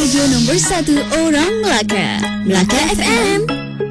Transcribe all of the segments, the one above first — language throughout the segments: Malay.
radio nombor 1 orang Melaka. Melaka FM.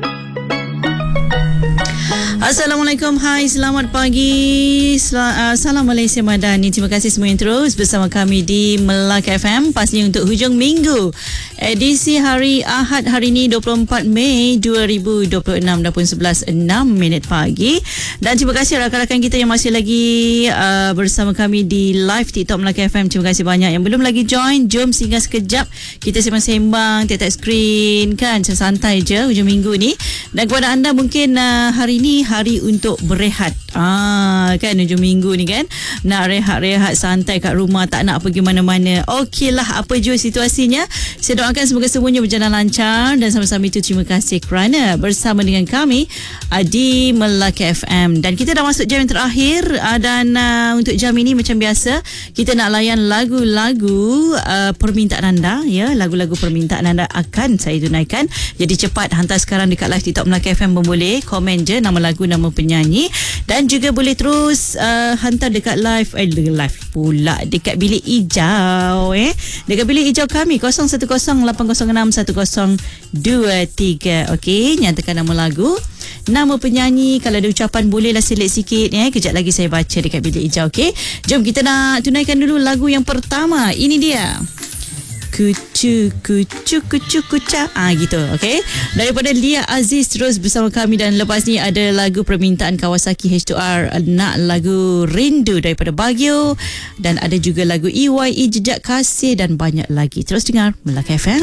Assalamualaikum, hai, selamat pagi, salam Malaysia Madani. Terima kasih semua yang terus bersama kami di Melaka FM, pastinya untuk hujung minggu, edisi hari Ahad hari ini 24 Mei 2026 dah pun 11.06 pagi. Dan terima kasih rakan-rakan kita yang masih lagi bersama kami di live TikTok Melaka FM. Terima kasih banyak. Yang belum lagi join, jom singgah sekejap, kita sembang-sembang tap-tap skrin kan, santai je hujung minggu ni. Dan kepada anda mungkin hari ni hari untuk berehat, kan, hujung minggu ni kan, nak rehat-rehat santai kat rumah, tak nak pergi mana-mana. Okeylah, apa jua situasinya, saya doakan semoga semuanya berjalan lancar. Dan sama-sama itu terima kasih kerana bersama dengan kami di Melaka FM. Dan kita dah masuk jam yang terakhir, dan untuk jam ini macam biasa kita nak layan lagu-lagu permintaan anda, ya. Lagu-lagu permintaan anda akan saya tunaikan. Jadi cepat hantar sekarang dekat live TikTok Melaka FM pun boleh, komen je nama lagu, nama penyanyi. Dan juga boleh terus hantar dekat live pula, dekat bilik hijau, dekat bilik hijau kami 0108061023. Okey, nyatakan nama lagu, nama penyanyi, kalau ada ucapan bolehlah select sikit, kejap lagi saya baca dekat bilik hijau. Okey, jom kita nak tunaikan dulu lagu yang pertama. Ini dia, Kucu kuca, gitu. Okey, daripada Lia Aziz terus bersama kami. Dan lepas ni ada lagu permintaan Kawasaki H2R, nak lagu Rindu daripada Baguio, dan ada juga lagu EYE Jejak Kasih, dan banyak lagi. Terus dengar Melaka FM.